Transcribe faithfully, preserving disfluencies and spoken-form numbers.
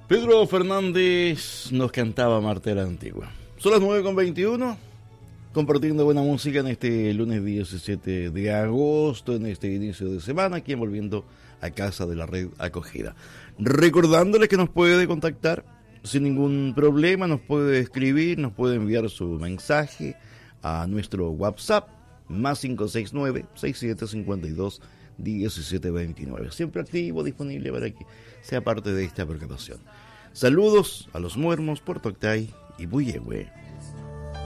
Pedro Fernández nos cantaba Marta la Antigua. Son las nueve con veintiuno, compartiendo buena música en este lunes diecisiete de agosto, en este inicio de semana, aquí volviendo a casa de la red acogida. Recordándoles que nos puede contactar sin ningún problema, nos puede escribir, nos puede enviar su mensaje a nuestro WhatsApp, más cinco seis nueve, seis siete cinco dos, uno siete dos nueve. Siempre activo, disponible para que sea parte de esta programación. Saludos a los muermos, Puerto Octay y Buyehue.